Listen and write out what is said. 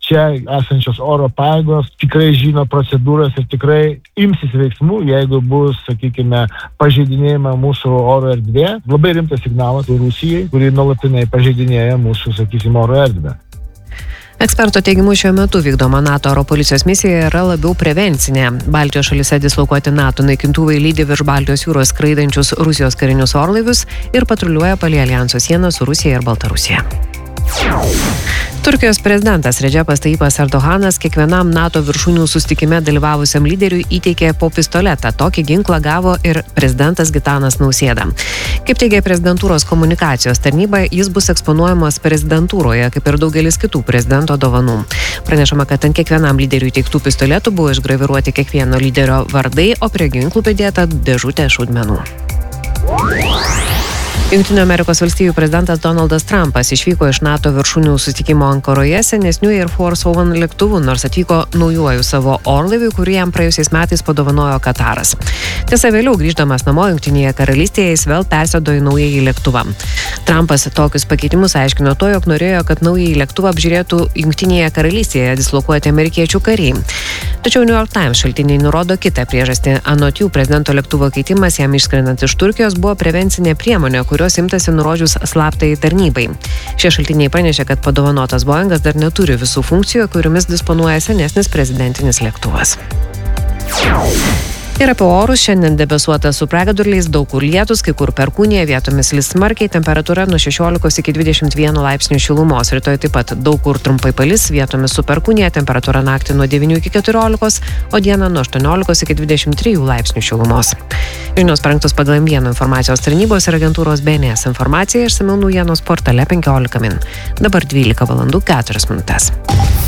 čia esančios oro pajėgos tikrai žino procedūras ir tikrai imsis veiksmų, jeigu bus, sakykime, pažeidinėjama mūsų oro erdvė. Labai rimtas signalas Rusijai, kuri nuolatinai pažeidinėja mūsų, sakysime, oro erdvę. Eksperto teigimu šiuo metu vykdoma NATO oro policijos misija yra labiau prevencinė. Baltijos šalyse dislokuoti NATO naikintuvai lydi virš Baltijos jūros skraidančius Rusijos karinius orlaivius ir patruliuoja palei aljanso sieną su Rusija ir Baltarusija. Turkijos prezidentas Redžepas Tayyipas Erdoganas kiekvienam NATO viršūnių susitikime dalyvavusiam lyderiui įteikė po pistoletą. Tokį ginklą gavo ir prezidentas Gitanas Nausėda. Kaip teigia prezidentūros komunikacijos tarnyba, jis bus eksponuojamas prezidentūroje, kaip ir daugelis kitų prezidento dovanų. Pranešama, kad ant kiekvienam lyderiui įteiktų pistoletų buvo išgraviruoti kiekvieno lyderio vardai, o prie ginklų pridėta dėžutė šaudmenų. Jungtinių Amerikos valstijų prezidentas Donaldas Trumpas išvyko iš NATO viršūnių susitikimo Ankaroje senesniu Air Force One lėktuvu, nors atvyko naujuoju savo orlaiviu, kurį jam praėjusiais metais padovanojo Kataras. Tiesa, vėliau grįždamas namo Jungtinėje karalystėje jis vėl persėdo į naująjį lėktuvą. Trumpas tokius pakeitimus aiškino to, jog norėjo, kad naująjį lėktuvą apžiūrėtų Jungtinėje karalystėje dislokuoti amerikiečių kariai. Tačiau New York Times šaltiniai nurodo kitą priežastį. Anot jų, prezidento lėktuvo keitimas jam išskrendant iš Turkijos buvo prevencinė priemonė, kurios imtasi nurodžius slaptai tarnybai. Šie šaltiniai pranešė, kad padovanotas Boeingas dar neturi visų funkcijų, kuriomis disponuoja senesnis prezidentinis lėktuvas. Ir apie orus. Šiandien debesuota su pragiedruliais, daug kur lietus, kai kur perkūnija, vietomis lis smarkiai, temperatūra nuo 16 iki 21 laipsnių šilumos. Rytoj taip pat daug kur trumpai palis, vietomis su perkūnija, temperatūra naktį nuo 9 iki 14, o dieną nuo 18 iki 23 laipsnių šilumos. Žinios parengtos pagal M1 informacijos tarnybos ir agentūros BNS informacija išsamiau naujienos portale 15 min. Dabar 12 valandų 4 minutės.